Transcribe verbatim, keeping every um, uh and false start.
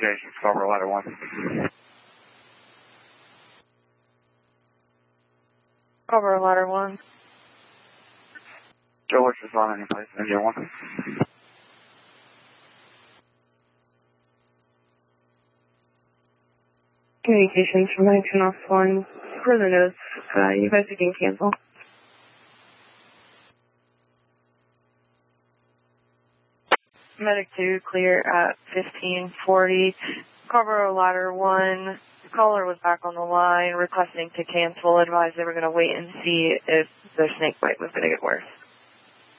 communications, cover ladder one. Cover ladder one. Joe, what's your phone in place? India one. Communications from nineteen off one. Further notes, uh, you guys can cancel. Medic two, clear at fifteen forty. Cover ladder one. Caller was back on the line requesting to cancel. Advised they were going to wait and see if their snake bite was going to get worse.